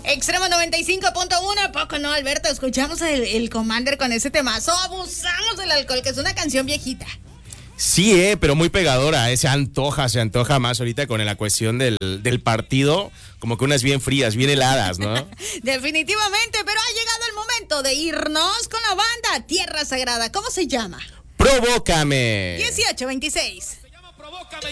Extremo 95.1, poco no, Alberto, escuchamos el Commander con ese temazo, abusamos del alcohol, que es una canción viejita. Sí, pero muy pegadora, se antoja más ahorita con la cuestión del partido, como que unas bien frías, bien heladas, ¿no? Definitivamente, pero ha llegado el momento de irnos con la banda Tierra Sagrada. ¿Cómo se llama? Provócame. 1826.